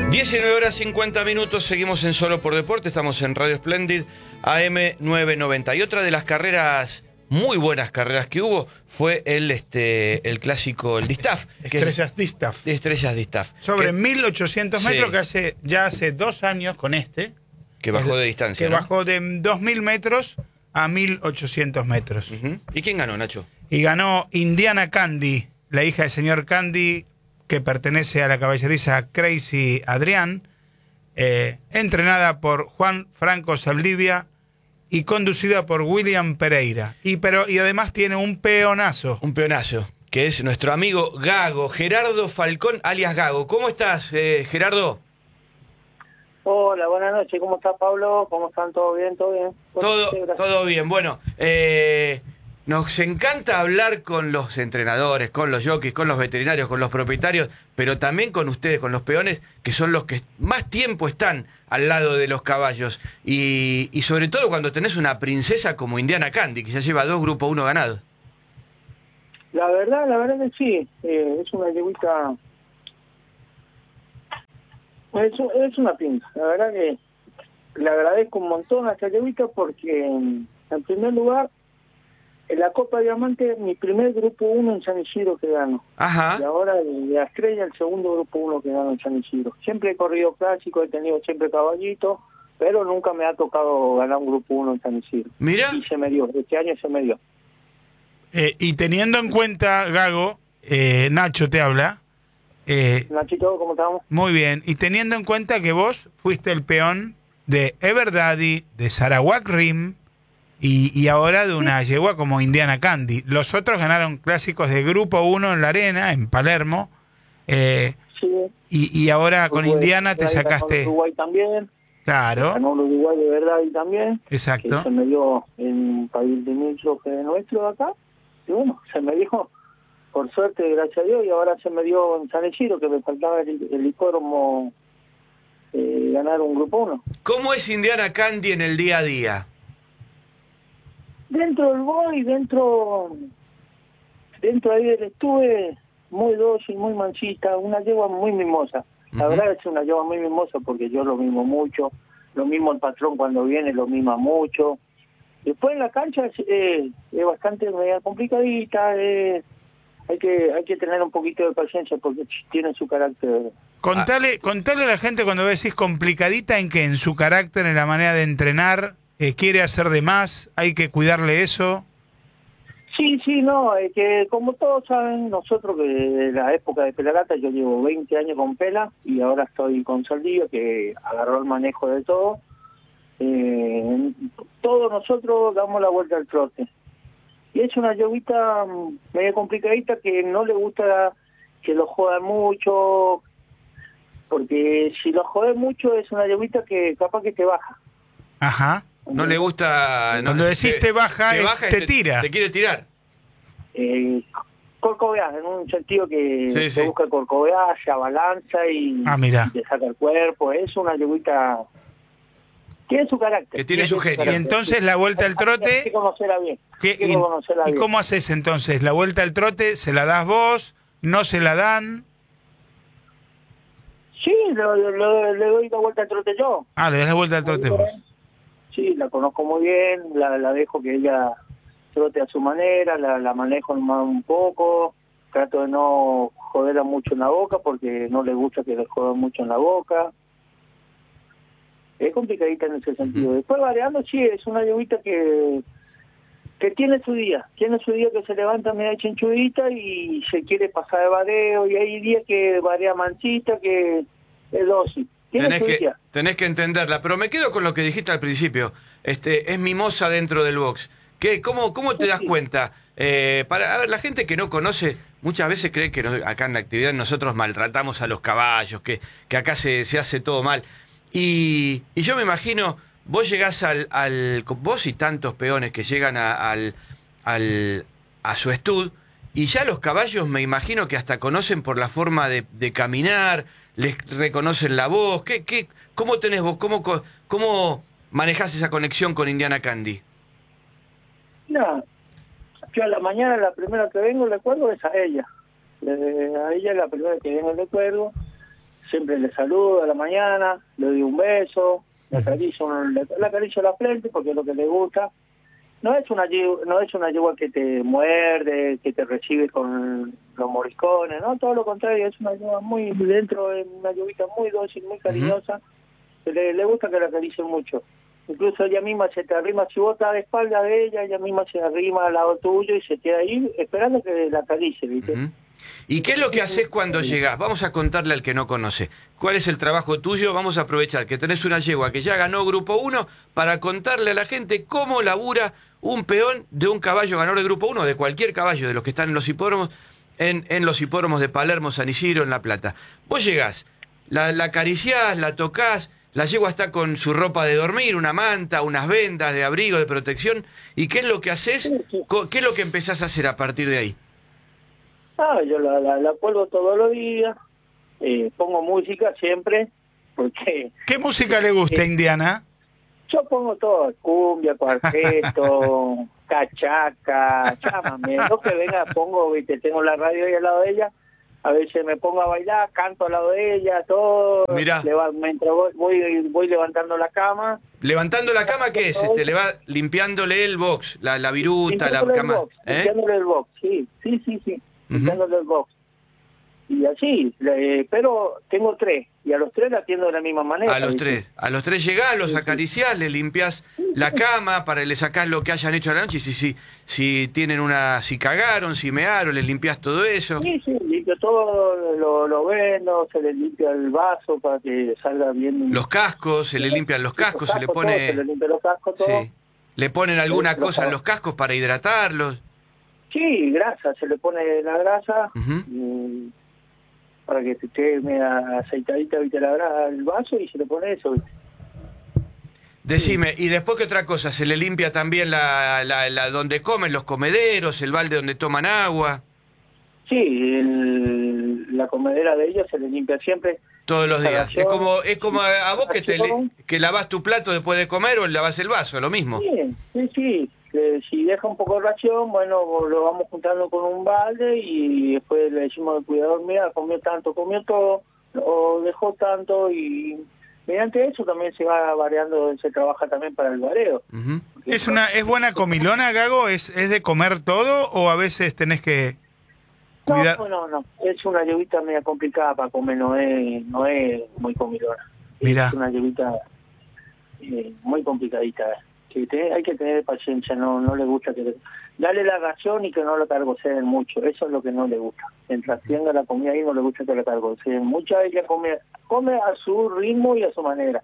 19 horas 50 minutos, seguimos en Solo por Deporte, estamos en Radio Splendid, AM 990. Y otra de las carreras, muy buenas carreras que hubo, fue el clásico, el Distaff. Estrellas Distaff. Estrellas Distaff. Sobre 1800 metros, sí, que ya hace 2 años con que bajó de distancia, que ¿no? bajó de 2000 metros a 1800 metros. ¿Y quién ganó, Nacho? Y ganó Indiana Candy, la hija del señor Candy, que pertenece a la caballeriza Crazy Adrián, entrenada por Juan Franco Saldivia y conducida por William Pereira. Y además tiene un peonazo. Un peonazo, que es nuestro amigo Gago, Gerardo Falcón, alias Gago. ¿Cómo estás, Gerardo? Hola, buenas noches. ¿Cómo está, Pablo? ¿Cómo están? ¿Todo bien? ¿Todo bien? Todo bien. Bueno, nos encanta hablar con los entrenadores, con los jockeys, con los veterinarios, con los propietarios, pero también con ustedes, con los peones, que son los que más tiempo están al lado de los caballos. Y sobre todo cuando tenés una princesa como Indiana Candy, que ya lleva 2 Grupo 1 ganados. La verdad que sí. Es una yeguita... Es una pinta. La verdad que le agradezco un montón a esta yeguita porque, en primer lugar, en la Copa Diamante, mi primer Grupo 1 en San Isidro que gano. Ajá. Y ahora de la Estrella, el segundo Grupo 1 que gano en San Isidro. Siempre he corrido clásico, he tenido siempre caballito, pero nunca me ha tocado ganar un Grupo 1 en San Isidro. Mira. Y se me dio, este año se me dio. Y teniendo en cuenta, Gago, Nacho te habla. Nachito, ¿cómo estamos? Muy bien. Y teniendo en cuenta que vos fuiste el peón de Everdaddy, de Sarawak Rim y ahora de una yegua como Indiana Candy. Los otros ganaron clásicos de Grupo 1 en la arena, en Palermo. Sí. Y ahora con Uruguay, Indiana te sacaste... Uruguay también. Claro. Ganó el Uruguay de verdad y también. Exacto. Que se me dio en un país de que es nuestro de acá. Y bueno, se me dio, por suerte, gracias a Dios, y ahora se me dio en San Isidro, que me faltaba el hipódromo ganar un Grupo 1. ¿Cómo es Indiana Candy en el día a día? Dentro del boy, dentro ahí del estuve, muy dócil, muy manchita, una yegua muy mimosa. La verdad es una yegua muy mimosa porque yo lo mimo mucho, lo mismo el patrón cuando viene lo mima mucho. Después en la cancha es bastante media complicadita, hay que tener un poquito de paciencia porque tiene su carácter. Contale a la gente cuando decís complicadita, en que en su carácter, en la manera de entrenar, quiere hacer de más, hay que cuidarle eso. Sí, no, es que como todos saben, nosotros que de la época de Pelagata, yo llevo 20 años con Pela y ahora estoy con Saldivia, que agarró el manejo de todo. Todos nosotros damos la vuelta al trote. Y es una yeguita medio complicadita que no le gusta que lo jodan mucho, porque si lo joden mucho es una yeguita que capaz que te baja. Ajá. No le gusta... Cuando decís te baja, te tira. Te quiere tirar. Corcovear, en un sentido que Sí, te sí. busca corcovear, se abalanza y te saca el cuerpo. Es una yeguita... Tiene su carácter. Que tiene su genio. Y entonces la vuelta al trote... Hay que conocerla bien. ¿Y cómo haces entonces? ¿La vuelta al trote se la das vos? ¿No se la dan? Sí, le doy la vuelta al trote yo. Le das la vuelta al trote vos. Sí, la conozco muy bien, la dejo que ella trote a su manera, la manejo un poco, trato de no joderla mucho en la boca porque no le gusta que le jodan mucho en la boca. Es complicadita en ese sentido. Después variando, sí, es una yeguita que tiene su día que se levanta media chinchudita y se quiere pasar de vareo, y hay días que varea manchita, que es dócil. Tenés que entenderla, pero me quedo con lo que dijiste al principio. Es mimosa dentro del box. ¿Cómo te das cuenta? A ver, la gente que no conoce muchas veces cree que acá en la actividad nosotros maltratamos a los caballos, que acá se hace todo mal. Y yo me imagino, vos llegás vos y tantos peones que llegan a su estud, y ya los caballos me imagino que hasta conocen por la forma de caminar, les reconocen la voz. ¿Cómo tenés vos? ¿Cómo manejás esa conexión con Indiana Candy? No, yo a la mañana la primera que vengo le cuelgo es a ella. A ella la primera que vengo le cuelgo. siempre le saludo a la mañana, le doy un beso, le acaricio la frente porque es lo que le gusta. No es una yegua que te muerde, que te recibe con los moriscones, no, todo lo contrario, es una yegua muy dentro, es una yeguita muy dócil, muy cariñosa, le gusta que la acaricien mucho. Incluso ella misma se te arrima, si vos estás de espalda de ella misma se arrima al lado tuyo y se queda ahí esperando que la acaricie, ¿viste? ¿Y qué es lo que haces cuando llegás? Vamos a contarle al que no conoce. ¿Cuál es el trabajo tuyo? Vamos a aprovechar que tenés una yegua que ya ganó Grupo 1 para contarle a la gente cómo labura un peón de un caballo ganador de Grupo 1, de cualquier caballo, de los que están en los hipódromos, en los hipódromos de Palermo, San Isidro, en La Plata. Vos llegás, la acariciás, la tocás, la yegua está con su ropa de dormir, una manta, unas vendas de abrigo, de protección. ¿Y qué es lo que haces? ¿Qué es lo que empezás a hacer a partir de ahí? Yo la cuelgo todos los días, pongo música siempre, porque... ¿Qué música le gusta, Indiana? Yo pongo todo, cumbia, cuarteto, cachaca, chámame, lo que venga pongo, viste, tengo la radio ahí al lado de ella, a veces me pongo a bailar, canto al lado de ella, todo. Mirá. Mientras voy levantando la cama. ¿Levantando la cama qué es? Le va limpiándole el box, la viruta, la cama. Limpiándole el box, sí. Limpiándole el box. Y así, pero tengo 3, y a los 3 la atiendo de la misma manera. A los 3 llegás, los acariciás, le limpiás la cama, le sacás lo que hayan hecho a la noche, si tienen si cagaron, si mearon, les limpiás todo eso. Sí, limpio todo, lo vendo, se le limpia el vaso para que salga bien. Los cascos, se le limpian los cascos, se le pone... Todo, se le limpia los cascos, todo. Sí. ¿Le ponen alguna cosa en los cascos para hidratarlos? Sí, grasa, se le pone la grasa, para que esté media aceitadita, viste, el vaso, y se le pone eso, ¿viste? Decime, ¿y después qué otra cosa? ¿Se le limpia también la donde comen, los comederos, el balde donde toman agua? Sí, la comedera de ellos se le limpia siempre. Todos los días. Es como a vos que lavás tu plato después de comer o lavás el vaso, lo mismo. Sí. Si deja un poco de ración, bueno, lo vamos juntando con un balde y después le decimos al cuidador, mira, comió tanto, comió todo, o dejó tanto, y mediante eso también se va variando, se trabaja también para el vareo. ¿Es buena comilona, Gago? ¿Es de comer todo o a veces tenés que cuidar? No, es una yeguita media complicada para comer, no es muy comilona. Mirá. Es una yeguita muy complicadita, hay que tener paciencia, no le gusta darle la ración y que no lo cargoseen mucho, eso es lo que no le gusta. Mientras tenga la comida ahí no le gusta que la cargoseen mucho, ella come a su ritmo y a su manera.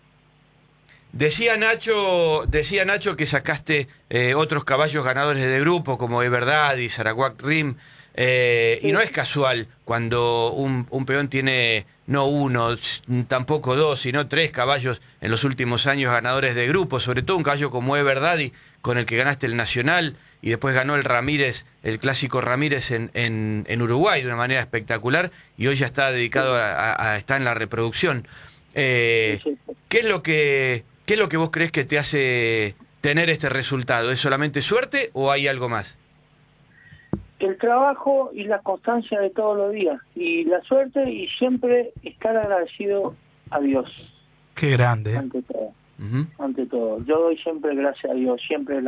Decía Nacho que sacaste otros caballos ganadores de grupo como Everdaddy, Sarawak Rim, y no es casual cuando un peón tiene no 1, tampoco 2, sino 3 caballos en los últimos años ganadores de grupo, sobre todo un caballo como Everdaddy, con el que ganaste el Nacional y después ganó el Ramírez, el clásico Ramírez en Uruguay de una manera espectacular, y hoy ya está dedicado está en la reproducción. ¿Qué es lo que vos crees que te hace tener este resultado? ¿Es solamente suerte o hay algo más? El trabajo y la constancia de todos los días, y la suerte, y siempre estar agradecido a Dios. Qué grande. Ante todo. Yo doy siempre gracias a Dios, siempre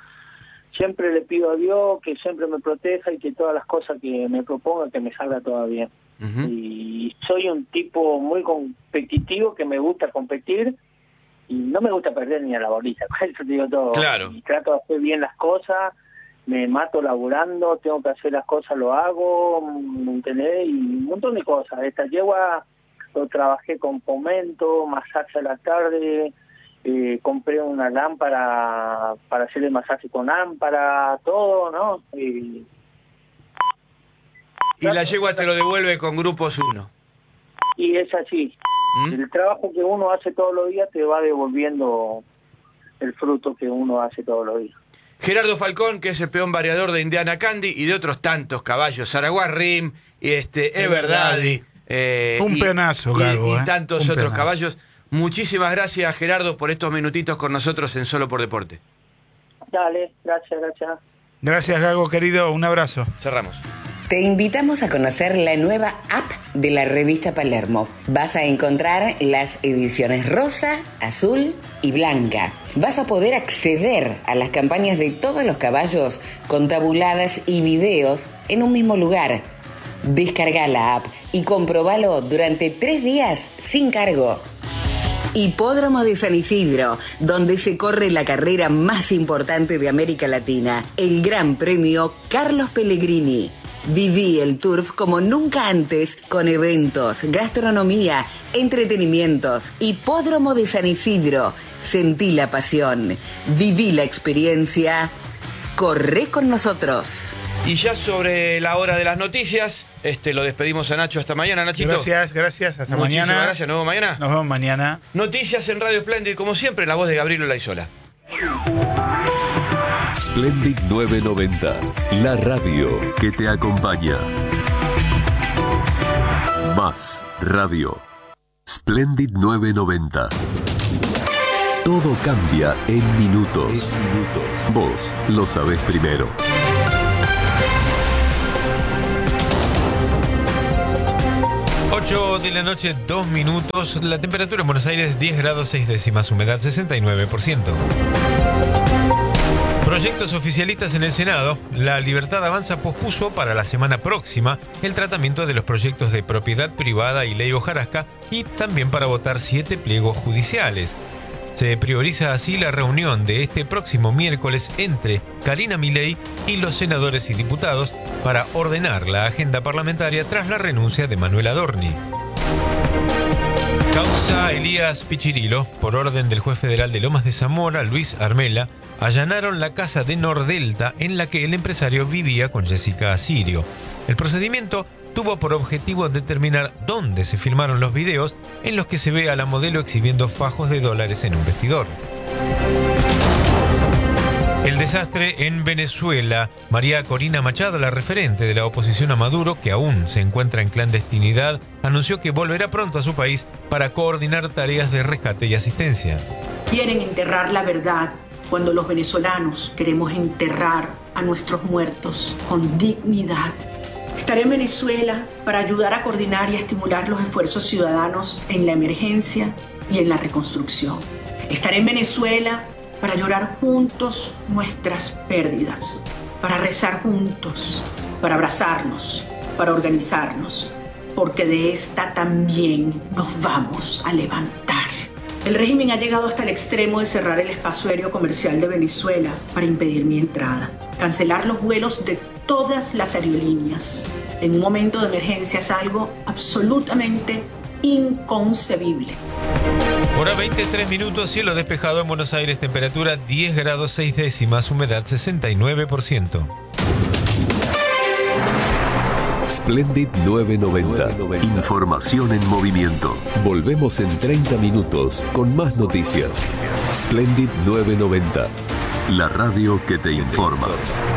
le pido a Dios que siempre me proteja y que todas las cosas que me proponga que me salga todo bien. Y soy un tipo muy competitivo, que me gusta competir y no me gusta perder ni a la bolita, eso te digo todo. Claro. Y trato de hacer bien las cosas, me mato laburando, tengo que hacer las cosas, lo hago, ¿me entendés? Y un montón de cosas. Esta yegua lo trabajé con fomento, masaje a la tarde, compré una lámpara para hacerle masaje con lámpara, todo, ¿no? Y la yegua te lo devuelve con Grupos 1. Y es así. El trabajo que uno hace todos los días te va devolviendo el fruto que uno hace todos los días. Gerardo Falcón, que es el peón variador de Indiana Candy y de otros tantos caballos, Sarawak Rim, Everdaddy, un peonazo, Gago, y tantos otros caballos. Muchísimas gracias, Gerardo, por estos minutitos con nosotros en Solo por Deporte. Dale, gracias. Gracias, Gago, querido, un abrazo. Cerramos. Te invitamos a conocer la nueva app de la revista Palermo. Vas a encontrar las ediciones rosa, azul y blanca. Vas a poder acceder a las campañas de todos los caballos con tabuladas y videos en un mismo lugar. Descarga la app y comprobalo durante 3 días sin cargo. Hipódromo de San Isidro, donde se corre la carrera más importante de América Latina, el Gran Premio Carlos Pellegrini. Viví el Turf como nunca antes, con eventos, gastronomía, entretenimientos. Hipódromo de San Isidro. Sentí la pasión. Viví la experiencia. Corre con nosotros. Y ya sobre la hora de las noticias, lo despedimos a Nacho hasta mañana, Nachito. Gracias, hasta Muchísimas mañana. Gracias, nos vemos mañana. Nos vemos mañana. Noticias en Radio Splendid, como siempre, la voz de Gabriel Olaizola. Splendid 990, la radio que te acompaña. Más radio. Splendid 990. Todo cambia en minutos. Vos lo sabés primero. Ocho de la noche, 2 minutos. La temperatura en Buenos Aires, 10 grados 6 décimas, humedad 69%. Proyectos oficialistas en el Senado. La Libertad Avanza pospuso para la semana próxima el tratamiento de los proyectos de propiedad privada y ley hojarasca y también para votar 7 pliegos judiciales. Se prioriza así la reunión de este próximo miércoles entre Karina Milei y los senadores y diputados para ordenar la agenda parlamentaria tras la renuncia de Manuel Adorni. Causa Elías Pichirilo. Por orden del juez federal de Lomas de Zamora, Luis Armela, allanaron la casa de Nordelta en la que el empresario vivía con Jessica Asirio. El procedimiento tuvo por objetivo determinar dónde se filmaron los videos en los que se ve a la modelo exhibiendo fajos de dólares en un vestidor. El desastre en Venezuela. María Corina Machado, la referente de la oposición a Maduro, que aún se encuentra en clandestinidad, anunció que volverá pronto a su país para coordinar tareas de rescate y asistencia. Quieren enterrar la verdad cuando los venezolanos queremos enterrar a nuestros muertos con dignidad. Estaré en Venezuela para ayudar a coordinar y a estimular los esfuerzos ciudadanos en la emergencia y en la reconstrucción. Estaré en Venezuela para llorar juntos nuestras pérdidas, para rezar juntos, para abrazarnos, para organizarnos, porque de esta también nos vamos a levantar. El régimen ha llegado hasta el extremo de cerrar el espacio aéreo comercial de Venezuela para impedir mi entrada, cancelar los vuelos de todas las aerolíneas. En un momento de emergencia es algo absolutamente inconcebible. Hora 23 minutos, cielo despejado en Buenos Aires, temperatura 10 grados 6 décimas, humedad 69%. Splendid 990. Información en movimiento. Volvemos en 30 minutos con más noticias. Splendid 990. La radio que te informa.